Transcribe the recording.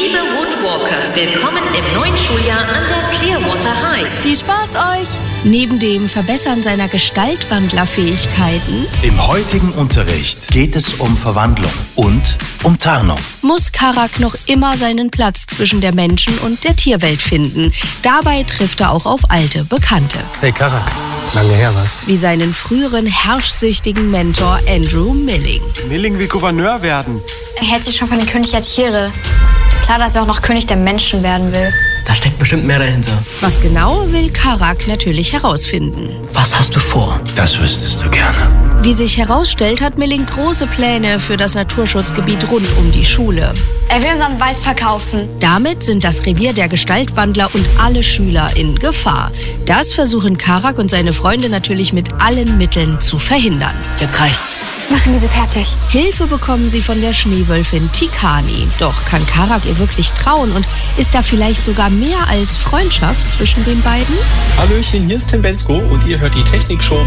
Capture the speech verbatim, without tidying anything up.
Liebe Woodwalker, willkommen im neuen Schuljahr an der Clearwater High. Viel Spaß euch! Neben dem Verbessern seiner Gestaltwandlerfähigkeiten im heutigen Unterricht geht es um Verwandlung und um Tarnung. Muss Karak noch immer seinen Platz zwischen der Menschen- und der Tierwelt finden. Dabei trifft er auch auf alte Bekannte. Hey Karak, lange her was? Wie seinen früheren herrschsüchtigen Mentor Andrew Milling. Milling will Gouverneur werden. Er hält sich schon von den König der Tiere. Klar, dass er auch noch König der Menschen werden will. Da steckt bestimmt mehr dahinter. Was genau, will Karak natürlich herausfinden. Was hast du vor? Das wüsstest du gerne. Wie sich herausstellt, hat Milling große Pläne für das Naturschutzgebiet rund um die Schule. Er will unseren Wald verkaufen. Damit sind das Revier der Gestaltwandler und alle Schüler in Gefahr. Das versuchen Karak und seine Freunde natürlich mit allen Mitteln zu verhindern. Jetzt reicht's. Machen wir sie fertig. Hilfe bekommen sie von der Schneewölfin Tikani. Doch kann Karak ihr wirklich trauen und ist da vielleicht sogar mehr als Freundschaft zwischen den beiden? Hallöchen, hier ist Tim Bensko und ihr hört die Technikshow